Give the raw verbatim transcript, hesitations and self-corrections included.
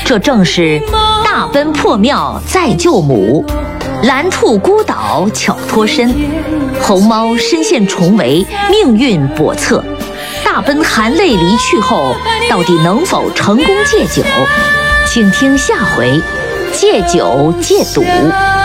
这正是大奔破庙再救母，蓝兔孤岛巧脱身，红猫身陷重围，命运叵测。大奔含泪离去后，到底能否成功戒酒？请听下回：戒酒戒赌。